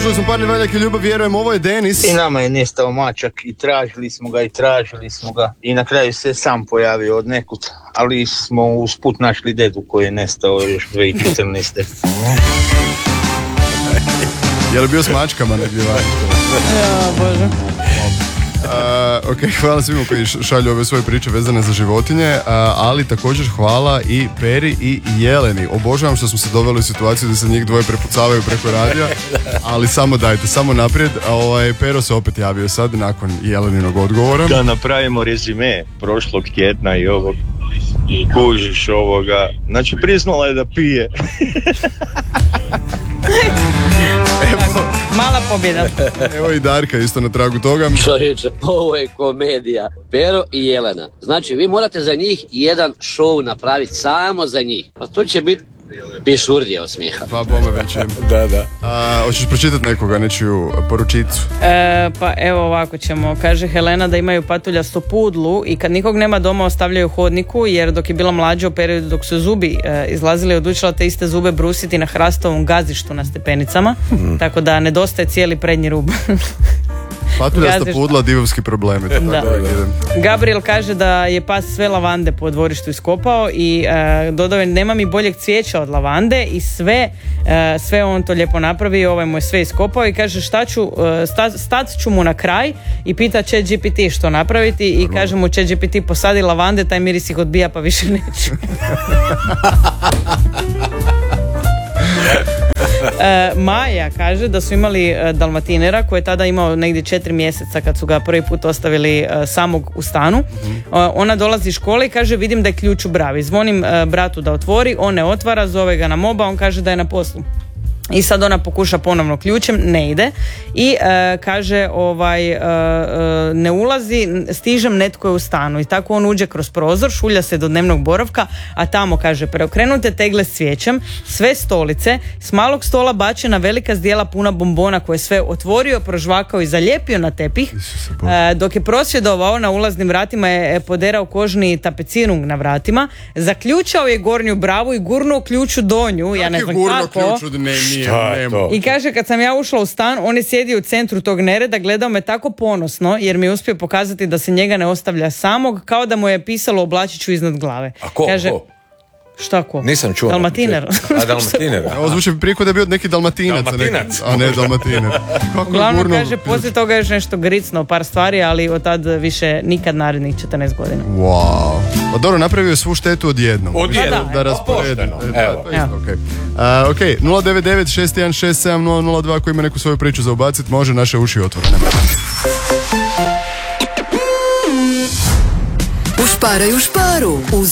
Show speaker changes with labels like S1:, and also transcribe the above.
S1: Slušali smo Parni valjak i ljubav, vjerujem, ovo je Denis.
S2: I nama je nestao mačak i tražili smo ga i na kraju se sam pojavio od nekud, ali smo usput našli dedu koji je nestao još 2014.
S1: Je li bio s mačkama negdje vani?
S3: Ja, Bože.
S1: Ok, hvala svima koji šalju ove svoje priče vezane za životinje, ali također hvala i Peri i Jeleni. Obožavam što smo se doveli u situaciju da se njih dvoje prepucavaju preko radija, ali samo dajte, samo naprijed. Pero se opet javio sad nakon Jeleninog odgovora.
S4: Da napravimo rezime prošlog tjedna i ovog. Kužiš ovoga. Znači priznala je da pije.
S3: Mala pobjeda.
S1: Evo i Darka isto na tragu toga.
S5: Čovječe, ovo je komedija. Pero i Jelena. Znači, vi morate za njih jedan show napraviti samo za njih. Pa to će biti pišurdije od smijeha.
S1: Pa bome već je.
S6: Da.
S1: Hoćeš pročitati nekoga, nečiju poručicu?
S3: Pa evo ovako ćemo. Kaže Helena da imaju patuljastu pudlu i kad nikog nema doma ostavljaju u hodniku, jer dok je bila mlađa u periodu dok su zubi izlazili, odlučila te iste zube brusiti na hrastovom gazištu na stepenicama, tako da nedostaje cijeli prednji rub.
S1: Patuljasta pudla, divovski problemi.
S3: Da. Gabriel kaže da je pas sve lavande po dvorištu iskopao i dodao je nema mi boljeg cvijeća od lavande i sve on to lijepo napravi, ovaj mu je sve iskopao i kaže stat ću mu na kraj i pita ChatGPT što napraviti i kaže mu ChatGPT posadi lavande, taj miris ih odbija pa više neću. Maja kaže da su imali dalmatinera koji je tada imao negdje 4 mjeseca kad su ga prvi put ostavili samog u stanu. Ona dolazi iz škole i kaže vidim da je ključ u bravi. Zvonim bratu da otvori, on ne otvara, zove ga na moba, on kaže da je na poslu. I sad ona pokuša ponovno ključem, ne ide i kaže ne ulazi, stižem, netko je u stanu i tako on uđe kroz prozor, šulja se do dnevnog boravka, a tamo kaže preokrenute tegle s cvijećem, sve stolice, s malog stola bačena velika zdjela puna bombona koje je sve otvorio, prožvakao i zalijepio na tepih. Dok je prosvjedovao na ulaznim vratima je poderao kožni tapecirung na vratima, zaključao je gornju bravu i gurnuo ključ u donju, ja ne znam kako. I kaže kad sam ja ušla u stan, on je sjedio u centru tog nereda, gledao me tako ponosno jer mi je uspio pokazati da se njega ne ostavlja samog, kao da mu je pisalo oblačiću iznad glave.
S6: A ko?
S3: Kaže,
S6: ko?
S3: Šta ko?
S6: Nisam čuo.
S3: Dalmatiner.
S6: A Dalmatiner.
S1: Ovo zvuči prije da je bio neki Dalmatinac. A ne Dalmatiner.
S3: Uglavnom kaže, poslije toga još nešto gricno, par stvari, ali od tad više nikad narednih 14 godina.
S1: Wow. Pa dobro, napravio je svu štetu odjednom. Da rasporedi. Ok, 099-616-700-2 koji ima neku svoju priču za ubacit, može, naše uši otvorene.
S7: Ušparaj u šparu uz